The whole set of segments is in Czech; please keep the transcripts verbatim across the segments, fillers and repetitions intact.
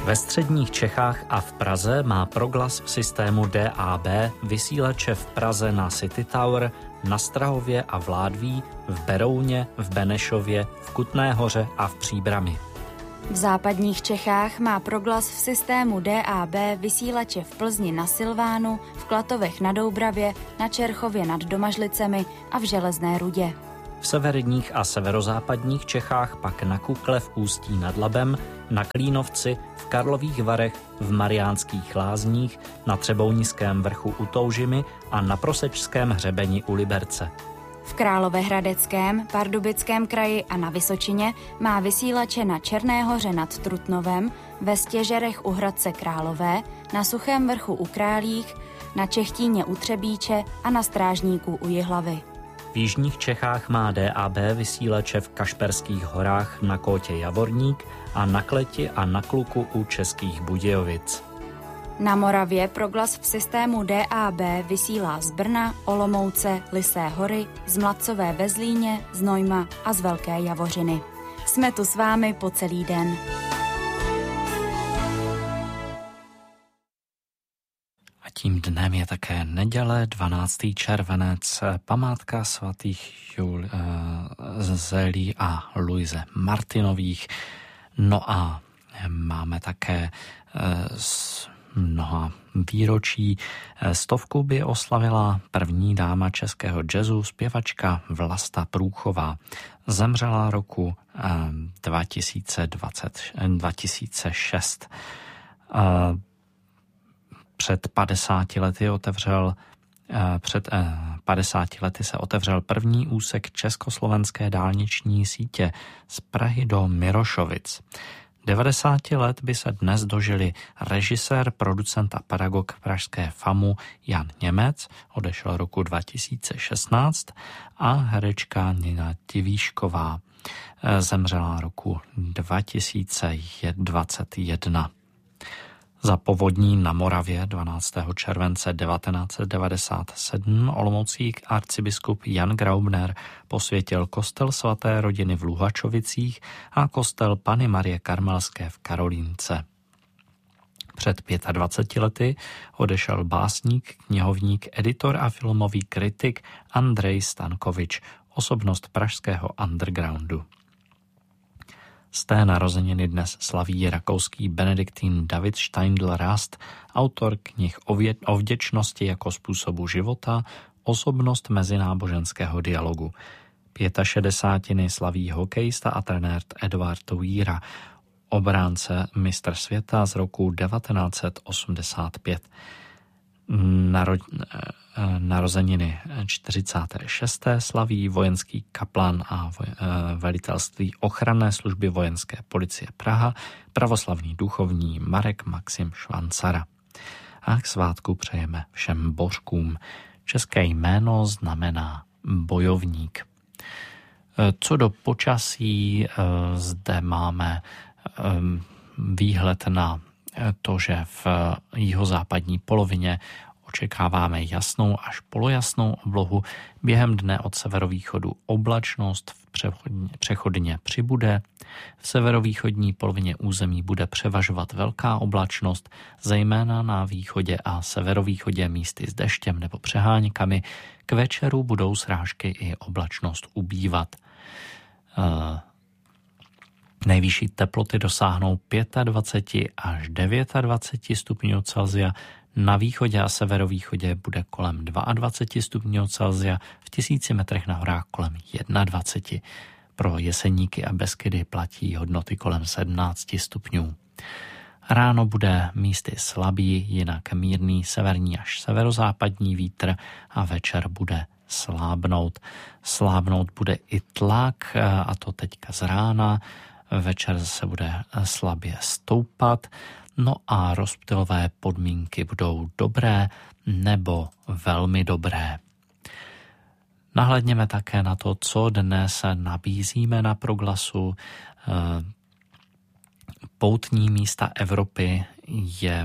Ve středních Čechách a v Praze má Proglas v systému D A B vysílače v Praze na City Tower, na Strahově a v Ládví, v Berouně, v Benešově, v Kutné Hoře a v Příbrami. V západních Čechách má Proglas v systému D A B vysílače v Plzni na Silvánu, v Klatovech na Doubravě, na Čerchově nad Domažlicemi a v Železné Rudě. V severních a severozápadních Čechách pak na Kukle v Ústí nad Labem, na Klínovci, v Karlových Varech, v Mariánských Lázních, na Třebounickém vrchu u Toužimy a na Prosečském hřebeni u Liberce. V Královéhradeckém, Pardubickém kraji a na Vysočině má vysílače na Černé Hoře nad Trutnovem, ve Stěžerech u Hradce Králové, na Suchém vrchu u Králích, na Čechtíně u Třebíče a na Strážníku u Jihlavy. V jižních Čechách má D A B vysílače v Kašperských horách na Kótě Javorník a na Kleti a na Kluku u Českých Budějovic. Na Moravě Proglas v systému D A B vysílá z Brna, Olomouce, Lysé hory, z Mladcové ve Zlíně, z Nojma a z Velké Javořiny. Jsme tu s vámi po celý den. A tím dnem je také neděle, dvanáctého červenec, památka svatých Jul, uh, Zelí a Luise Martinových. No a máme také uh, s mnoha výročí. Stovku by oslavila první dáma českého jazzu, zpěvačka Vlasta Průchová. Zemřela roku dva tisíce dvacet, dva tisíce šest. Před padesáti lety otevřel Před padesáti lety se otevřel první úsek československé dálniční sítě z Prahy do Mirošovic. devadesáti let by se dnes dožili režisér, producent a pedagog pražské FAMu Jan Němec, odešel roku dva tisíce šestnáct, a herečka Nina Divíšková, zemřela roku dva tisíce dvacet jedna. Za povodní na Moravě dvanáctého července devatenáct set devadesát sedm olomoucký arcibiskup Jan Graubner posvětil kostel svaté rodiny v Luhačovicích a kostel Panny Marie Karmelské v Karolínce. Před dvaceti pěti lety odešel básník, knihovník, editor a filmový kritik Andrej Stankovič, osobnost pražského undergroundu. Z té narozeniny dnes slaví rakouský benediktín David Steindl-Rast, autor knih o vděčnosti jako způsobu života, osobnost mezináboženského dialogu. Pětašedesátiny slaví hokejista a trenér Eduard Víra, obránce mistr světa z roku devatenáct set osmdesát pět. Naro... Narozeniny čtyřicáté šesté slaví vojenský kaplan a velitelství ochranné služby vojenské policie Praha, pravoslavný duchovní Marek Maxim Švancara. A k svátku přejeme všem božkům. České jméno znamená bojovník. Co do počasí, zde máme výhled na to, že v jihozápadní polovině očekáváme jasnou až polojasnou oblohu. Během dne od severovýchodu oblačnost v přechodně, přechodně přibude. V severovýchodní polovině území bude převažovat velká oblačnost, zejména na východě a severovýchodě místy s deštěm nebo přeháňkami. K večeru budou srážky i oblačnost ubývat. Uh, Nejvyšší teploty dosáhnou dvacet pět až dvacet devět stupňů Celsia, na východě a severovýchodě bude kolem dvacet dva stupňů Celsia, v tisíci metrech na horách kolem dvacet jedna. Pro Jeseníky a Beskydy platí hodnoty kolem sedmnáct stupňů. Ráno bude místy slabý, jinak mírný severní až severozápadní vítr a večer bude slábnout. Slábnout bude i tlak, a to teďka z rána. Večer se bude slabě stoupat, no a rozptylové podmínky budou dobré nebo velmi dobré. Nahlédněme také na to, co dnes nabízíme na Proglasu. Poutní místa Evropy je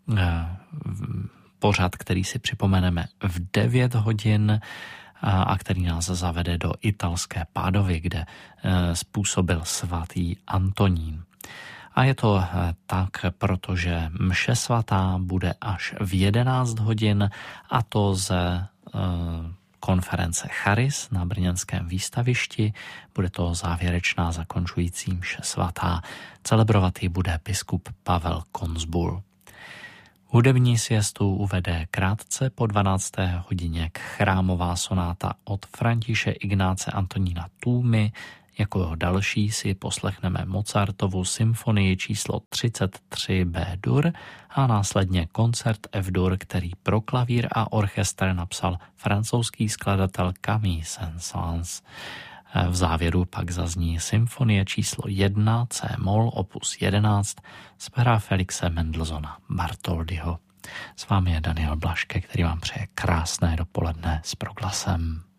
pořad, který si připomeneme v devět hodin a který nás zavede do italské Pádovy, kde způsobil svatý Antonín. A je to tak, protože mše svatá bude až v jedenáct hodin, a to ze konference Charis na brněnském výstavišti. Bude to závěrečná zakončující mše svatá. Celebrovat ji bude biskup Pavel Konzbul. Hudební siestu uvede krátce po dvanácté hodině chrámová sonáta od Františe Ignáce Antonína Tůmy. Jako další si poslechneme Mozartovu symfonii číslo třicet tři B-dur a následně koncert F-dur, který pro klavír a orchestr napsal francouzský skladatel Camille Saint-Saëns. V závěru pak zazní symfonie číslo jedna C-moll opus jedenáct z pera Felixe Mendelssohna Bartholdyho. S vámi je Daniel Blaške, který vám přeje krásné dopoledne s Proglasem.